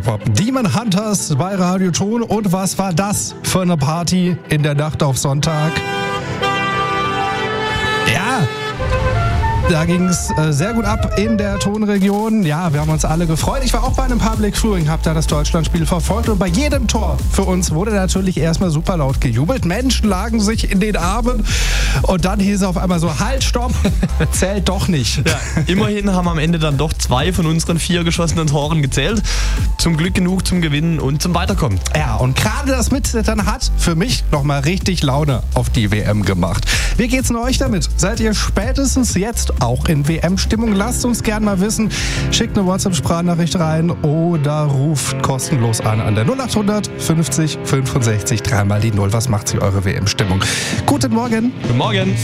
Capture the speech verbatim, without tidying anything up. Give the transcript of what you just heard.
Hip-Hop. Demon Hunters bei Radio Ton. Und was war das für eine Party in der Nacht auf Sonntag? Ja, da ging es äh, sehr gut ab in der Tonregion. Ja, wir haben uns alle gefreut. Ich war auch bei einem Public Viewing, habe da das Deutschlandspiel verfolgt. Und bei jedem Tor für uns wurde natürlich erstmal super laut gejubelt. Menschen lagen sich in den Armen. Und dann hieß es auf einmal so, halt, stopp, zählt doch nicht. Ja, immerhin haben am Ende dann doch zwei von unseren vier geschossenen Toren gezählt. Zum Glück genug zum Gewinnen und zum Weiterkommen. Ja, und gerade das Mitzittern hat für mich nochmal richtig Laune auf die W M gemacht. Wie geht's denn euch damit? Seid ihr spätestens jetzt auch in W M-Stimmung? Lasst uns gern mal wissen. Schickt eine WhatsApp-Sprachnachricht rein oder ruft kostenlos an an der null acht hundert fünfzig fünfundsechzig dreimal die null. Was macht sie eure W M-Stimmung? Guten Morgen. Guten Morgen.